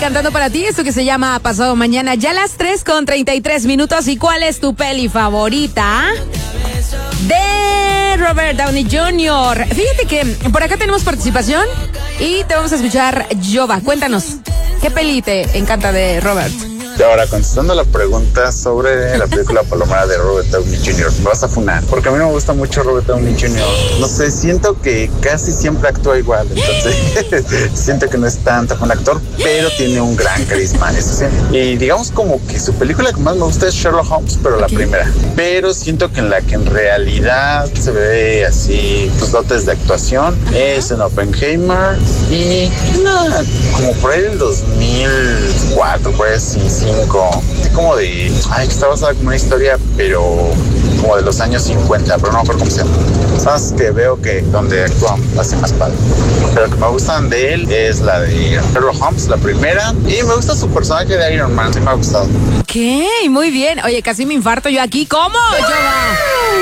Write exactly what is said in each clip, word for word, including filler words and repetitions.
cantando para ti esto que se llama Pasado Mañana, ya las tres con treinta y tres minutos. ¿Y cuál es tu peli favorita? De Robert Downey junior Fíjate que por acá tenemos participación y te vamos a escuchar. Jova, cuéntanos, ¿qué peli te encanta de Robert? Y ahora, contestando la pregunta sobre la película Palomera de Robert Downey junior, me vas a funar, porque a mí no me gusta mucho Robert Downey junior No sé, siento que casi siempre actúa igual, entonces siento que no es tanto buen actor, pero tiene un gran carisma, eso sí. Y digamos como que su película que más me gusta es Sherlock Holmes, pero la okay. primera. Pero siento que en la que en realidad se ve así sus dotes de actuación uh-huh. es en Oppenheimer y nada, como por ahí del dos mil cuatro, pues, y cinco, así como de, ay, que está basada como una historia, pero como de los años cincuenta, pero no me acuerdo cómo se llama. Sabes que veo que donde actúan así más padre. Pero lo que me gustan de él es la de Sherlock Holmes, la primera, y me gusta su personaje de Iron Man, sí me ha gustado. Ok, muy bien. Oye, casi me infarto yo aquí. ¿Cómo? Jova.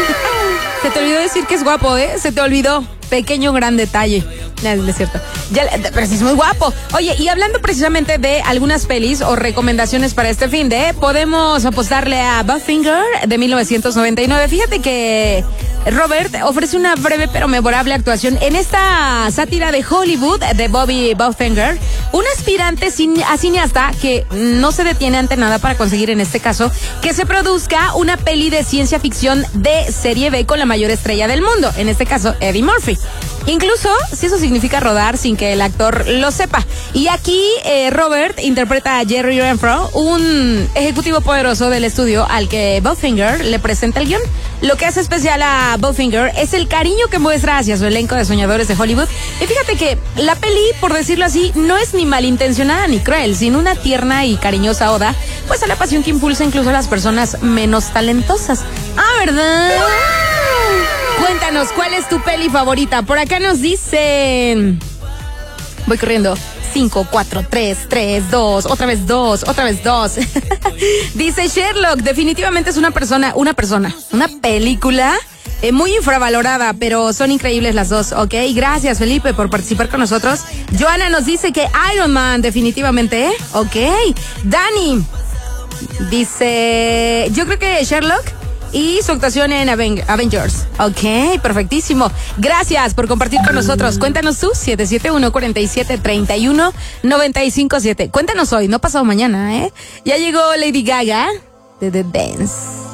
Se te olvidó decir que es guapo, ¿eh? Se te olvidó. Pequeño gran detalle. No, es cierto. Ya, pero sí es muy guapo. Oye, y hablando precisamente de algunas pelis o recomendaciones para este fin de, podemos apostarle a Bowfinger de mil novecientos noventa y nueve. Fíjate que Robert ofrece una breve pero memorable actuación en esta sátira de Hollywood de Bobby Bowfinger, un aspirante a cineasta que no se detiene ante nada para conseguir, en este caso, que se produzca una peli de ciencia ficción de serie B con la mayor estrella del mundo, en este caso, Eddie Murphy. Incluso si eso significa rodar sin que el actor lo sepa. Y aquí eh, Robert interpreta a Jerry Renfro, un ejecutivo poderoso del estudio al que Bowfinger le presenta el guión. Lo que hace especial a Bowfinger es el cariño que muestra hacia su elenco de soñadores de Hollywood. Y fíjate que la peli, por decirlo así, no es ni malintencionada ni cruel, sino una tierna y cariñosa oda pues a la pasión que impulsa incluso a las personas menos talentosas. Ah, ¿verdad? Cuéntanos, ¿cuál es tu peli favorita? Por acá nos dicen... Voy corriendo. cinco, cuatro, tres, tres, dos, otra vez dos, otra vez dos. Dice Sherlock, definitivamente es una persona, una persona, una película eh, muy infravalorada, pero son increíbles las dos, ¿ok? Gracias, Felipe, por participar con nosotros. Joana nos dice que Iron Man, definitivamente, ¿eh? Ok. Dani dice, yo creo que Sherlock y su actuación en Aven- Avengers. Ok, perfectísimo. Gracias por compartir con nosotros. Cuéntanos tú, siete siete uno, cuatro siete, tres uno, nueve cinco siete. Cuéntanos hoy, no pasado mañana, ¿eh? Ya llegó Lady Gaga de The Dance.